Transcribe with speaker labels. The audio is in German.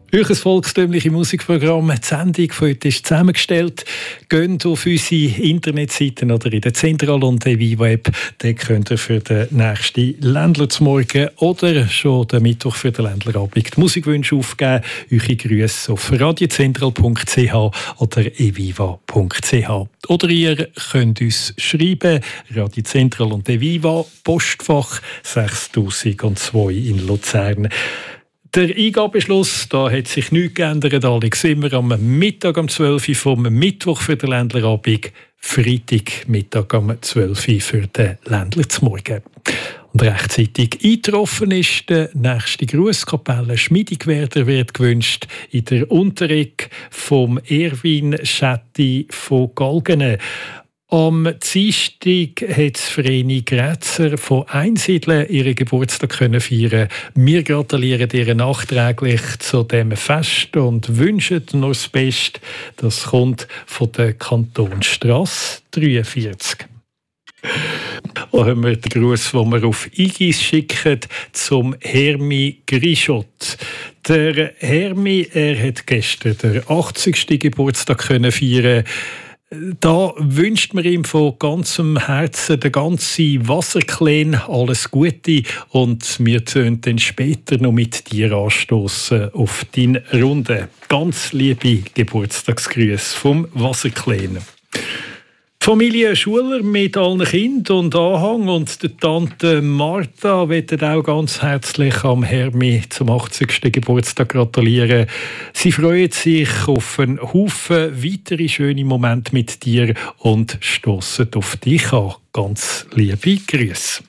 Speaker 1: Euch ein volkstümliches Musikprogramm. Die Sendung von heute ist zusammengestellt. Geht auf unsere Internetseiten oder in der Zentral- und Viva-App. Dort könnt ihr für den nächsten Ländler zum Morgen oder schon den Mittwoch für den Ländlerabend die Musikwünsche aufgeben. Eure Grüße auf radiozentral.ch oder eviva.ch. Oder ihr könnt uns schreiben, Radio Zentral und Eviva, Postfach 6002 in Luzern. Der Eingabeschluss, da hat sich nichts geändert. Alex, immer am Mittag um 12 Uhr vom Mittwoch für den Ländlerabend, Freitag Mittag um 12 Uhr für den Ländler zum Morgen. Und rechtzeitig eingetroffen ist der nächste Grußkapelle. Schmiedigwerder wird gewünscht in der Unterecke vom Erwin Schetti von Galgenen. Am Dienstag hat Vreni Grätzer von Einsiedeln ihren Geburtstag feiern. Wir gratulieren ihr nachträglich zu diesem Fest und wünschen noch das Beste. Das kommt von der Kantonstrasse 43. Dann haben wir den Gruß, den wir auf Igis schicken, zum Hermi Grischot. Der Hermi, er hat gestern den 80. Geburtstag feiern. Da wünscht man ihm von ganzem Herzen der ganze Wasserklan alles Gute und wir können dann später noch mit dir anstoßen auf deine Runde. Ganz liebe Geburtstagsgrüße vom Wasserklan. Familie Schuler mit allen Kindern und Anhang und der Tante Martha möchten auch ganz herzlich am Hermi zum 80. Geburtstag gratulieren. Sie freuen sich auf einen Haufen weitere schöne Momente mit dir und stossen auf dich an. Ganz liebe Grüße.